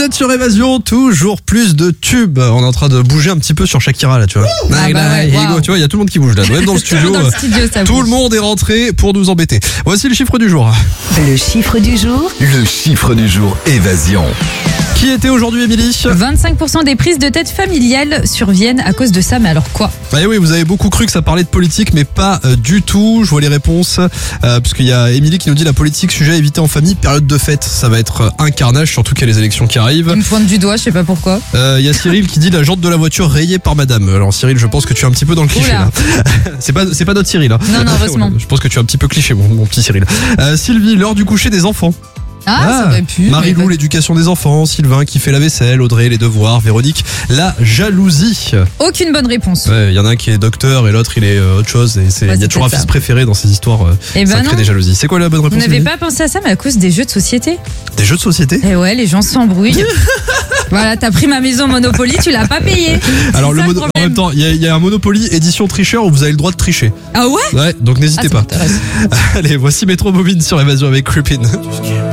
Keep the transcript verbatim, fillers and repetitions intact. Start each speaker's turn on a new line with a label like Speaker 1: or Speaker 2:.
Speaker 1: êtes sur Évasion, toujours plus de tubes. On est en train de bouger un petit peu sur Shakira là, tu vois.
Speaker 2: Ah bah ouais, wow.
Speaker 1: Tu vois, il y a tout le monde qui bouge là. Même dans le studio,
Speaker 2: dans le studio ça
Speaker 1: tout
Speaker 2: bouge.
Speaker 1: le monde est rentré pour nous embêter. Voici le chiffre du jour.
Speaker 3: Le chiffre du jour.
Speaker 4: Le chiffre du jour Évasion.
Speaker 1: Qui était aujourd'hui, Émilie ?
Speaker 2: vingt-cinq pour cent des prises de tête familiales surviennent à cause de ça, mais alors quoi ?
Speaker 1: Bah oui, vous avez beaucoup cru que ça parlait de politique, mais pas euh, du tout. Je vois les réponses, euh, parce qu'il y a Émilie qui nous dit la politique, sujet à éviter en famille, période de fête. Ça va être un carnage, surtout qu'il y a les élections qui arrivent.
Speaker 2: Il me pointe du doigt, je sais pas pourquoi.
Speaker 1: Euh, Il y a Cyril qui dit la jante de la voiture rayée par madame. Alors Cyril, je pense que tu es un petit peu dans le cliché
Speaker 2: Oula.
Speaker 1: là. c'est pas, c'est pas notre Cyril. Hein.
Speaker 2: Non, non, heureusement.
Speaker 1: Je pense que tu es un petit peu cliché, mon, mon petit Cyril. Euh, Sylvie, l'heure du coucher des enfants.
Speaker 2: Ah, ça aurait pu.
Speaker 1: Marie-Lou,
Speaker 2: mais-
Speaker 1: l'éducation des enfants. Sylvain qui fait la vaisselle. Audrey, les devoirs. Véronique, la jalousie.
Speaker 2: Aucune bonne réponse.
Speaker 1: Ouais, il y en a un qui est docteur et l'autre il est euh, autre chose. Et c'est, il
Speaker 2: Ouais,
Speaker 1: y a
Speaker 2: c'est
Speaker 1: toujours un
Speaker 2: peut-être
Speaker 1: fils
Speaker 2: ça.
Speaker 1: préféré dans ces histoires. Euh,
Speaker 2: Eh
Speaker 1: ça
Speaker 2: ben
Speaker 1: crée
Speaker 2: non.
Speaker 1: des jalousies. C'est quoi la bonne
Speaker 2: Vous
Speaker 1: réponse
Speaker 2: n'avez
Speaker 1: Émilie
Speaker 2: pas pensé à ça, mais à cause des jeux de société.
Speaker 1: Des jeux de société.
Speaker 2: Eh ouais, les gens s'embrouillent. Voilà, t'as pris ma maison Monopoly, tu l'as pas payé. C'est
Speaker 1: Alors le
Speaker 2: ça,
Speaker 1: mono- en
Speaker 2: problème.
Speaker 1: même temps, il y, a- il y a un Monopoly édition tricheur où vous avez le droit de tricher.
Speaker 2: Ah ouais?
Speaker 1: Ouais, donc
Speaker 2: Ah,
Speaker 1: n'hésitez
Speaker 2: ça
Speaker 1: pas.
Speaker 2: m'intéresse.
Speaker 1: Allez, voici Métro Bobine sur Évasion avec Creepin.